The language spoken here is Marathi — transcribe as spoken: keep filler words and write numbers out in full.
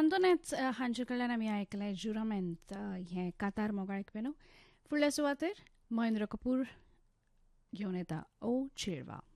अंतोनेच हांचे कडल्यान आमी आयकलें जुरामेंत हें कातार मोगाळ आयकपेनू फुडल्या सुवातेर महेंद्र कपूर घेवन येता ओ चेडवा.